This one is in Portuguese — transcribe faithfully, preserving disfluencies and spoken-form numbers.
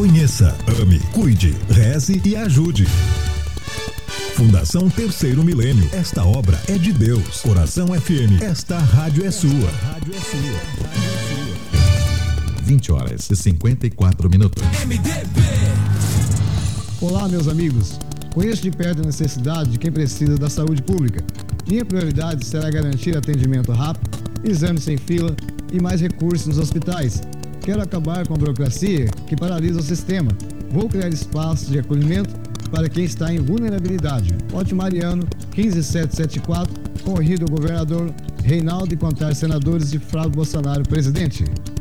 Conheça, ame, cuide, reze e ajude. Fundação Terceiro Milênio. Esta obra é de Deus. Coração F M. Esta rádio é sua. Rádio é sua. vinte horas e cinquenta e quatro minutos. Olá, meus amigos. Conheço de perto a necessidade de quem precisa da saúde pública. Minha prioridade será garantir atendimento rápido, exames sem fila e mais recursos nos hospitais. Quero acabar com a burocracia que paralisa o sistema. Vou criar espaços de acolhimento para quem está em vulnerabilidade. Lote Mariano, quinze setecentos e setenta e quatro, corrido ao governador Reinaldo e contar senadores de Flávio Bolsonaro, presidente.